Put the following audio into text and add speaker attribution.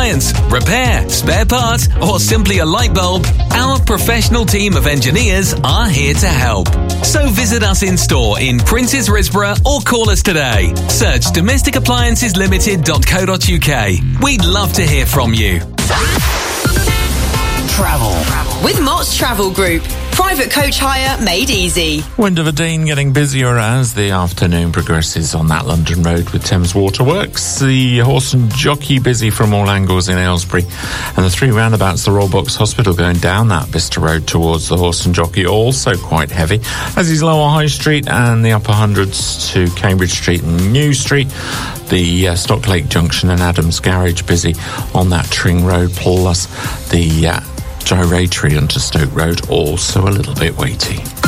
Speaker 1: appliance, repair, spare part, or simply a light bulb, our professional team of engineers are here to help. So visit us in store in Princes Risborough or call us today. Search domesticapplianceslimited.co.uk. We'd love to hear from you.
Speaker 2: Travel. With Mott's Travel Group. Private coach hire made easy.
Speaker 3: Windermere getting busier as the afternoon progresses on that London road with Thames Waterworks. The Horse and Jockey busy from all angles in Aylesbury. And the three roundabouts, the Royal Box Hospital going down that Bicester Road towards the Horse and Jockey, also quite heavy. As is Lower High Street and the upper hundreds to Cambridge Street and New Street. The Stocklake Junction and Adams Garage busy on that Tring Road, plus the Gyratory onto Stoke Road, also a little bit weighty.